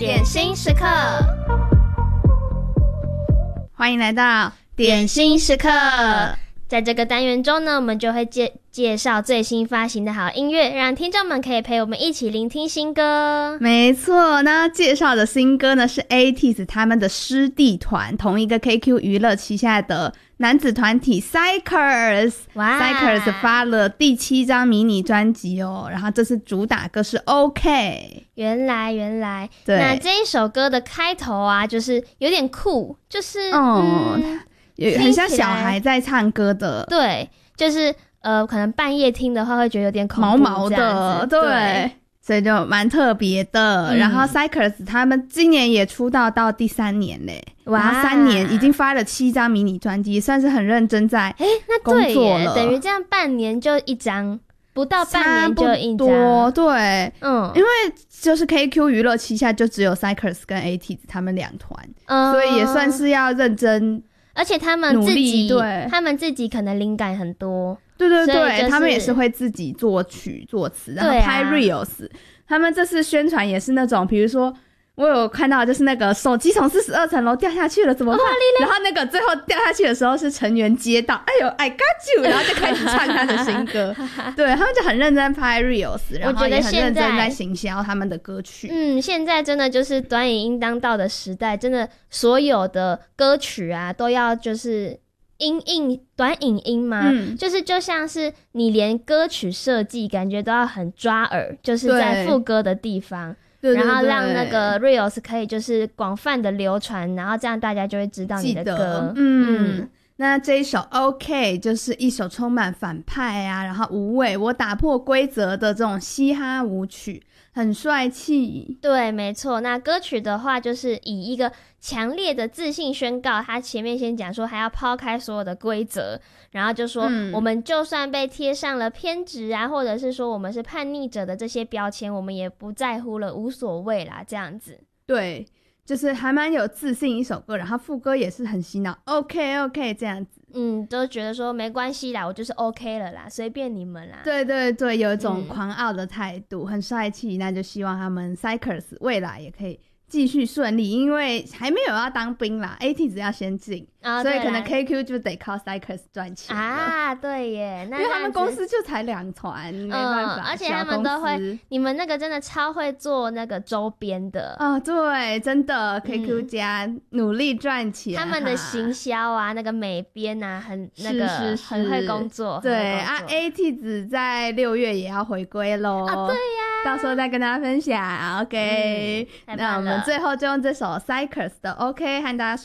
点心时刻， 欢迎来到点心时刻。在这个单元中呢，我们就会介绍最新发行的好音乐，让听众们可以陪我们一起聆听新歌。 没错，那介绍的新歌呢是 ATEEZ 他们的师弟团，同一个 KQ 娱乐旗下的男子团体 Cycles。Cycles 发了第7张迷你专辑哦，然后这次主打歌是 OK。 原来，那这一首歌的开头啊，就是有点酷，就是很像小孩在唱歌的， 对，就是可能半夜听的话会觉得有点恐怖， 毛毛的，对，所以就蛮特别的。然后 Cycles 他们今年也出道到第3年嘞，然后3年已经发了7张迷你专辑，算是很认真在工作了。 等于这样半年就一张，不到半年就一张， 对，因为就是 KQ 娱乐旗下就只有 Cycles 跟 ATEEZ 他们2团，所以也算是要认真。 而且他们自己可能灵感很多， 对、他们也是会自己作曲作词，然后拍 reels。他们这次宣传也是那种，比如说我有看到就是那个手机从42层楼掉下去了怎么办，然后那个最后掉下去的时候是成员接到，哎呦 I got you， 然后就开始唱他的新歌对，他们就很认真拍 reels， 然后也很认真在行销他们的歌曲。 现在真的就是短影音当道的时代，真的所有的歌曲啊都要就是短影音嘛，就是就像是你连歌曲设计感觉都要很抓耳，就是在副歌的地方，对，然后让那个 reels 可以就是广泛的流传，然后这样大家就会知道你的歌。 那这一首 OK 就是一首充满反派啊，然后无畏我打破规则的这种嘻哈舞曲，很帅气。 对，没错。那歌曲的话就是以一个强烈的自信宣告，他前面先讲说还要抛开所有的规则，然后就说我们就算被贴上了偏执啊，或者是说我们是叛逆者的这些标签，我们也不在乎了，无所谓啦，这样子。 对，就是还蛮有自信一首歌，然后副歌也是很洗脑 OK 这样子。 都觉得说没关系啦，我就是 OK 了啦，随便你们啦。 对，有一种狂傲的态度，很帅气。那就希望他们 Cycles 未来也可以继续顺利，因为还没有要当兵啦， ATEEZ 要先进，所以可能 KQ 就得靠 Cycles 赚钱啊。对耶，那因为他们公司就才2团，没办法， 而且他们都会，你们那个真的超会做那个周边的对，真的 KQ 家努力赚钱， 他们的行销啊，那个美编啊，很会工作。 对啊，ATEEZ 在6月也要回归咯。 对呀， 到时候再跟大家分享。OK，那我们最后就用这首 Cycles 的 OK 和大家说